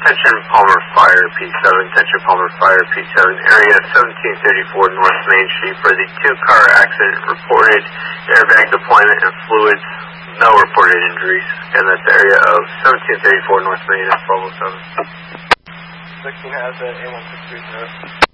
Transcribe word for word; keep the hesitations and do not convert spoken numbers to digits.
Attention Palmer Fire, P seven. Attention Palmer Fire, P seven. Area seventeen thirty-four North Main Street for the two-car accident. Reported airbag deployment and fluids. No reported injuries. And that's the area of seventeen thirty-four North Main at twelve oh seven. sixteen has a A one six three zero.